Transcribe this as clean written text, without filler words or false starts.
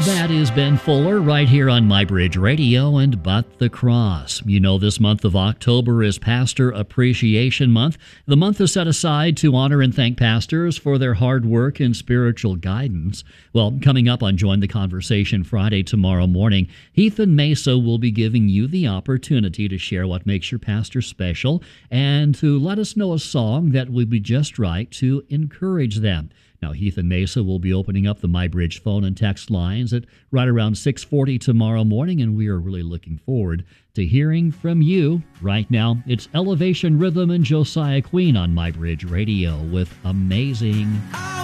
That is Ben Fuller right here on MyBridge Radio and But the Cross. You know, this month of October is Pastor Appreciation Month. The month is set aside to honor and thank pastors for their hard work and spiritual guidance. Well, coming up on Join the Conversation Friday tomorrow morning, Heath and Mesa will be giving you the opportunity to share what makes your pastor special and to let us know a song that would be just right to encourage them. Now, Heath and Mesa will be opening up the MyBridge phone and text lines at right around 6:40 tomorrow morning, and we are really looking forward to hearing from you. Right now, it's Elevation Rhythm and Josiah Queen on MyBridge Radio with Amazing.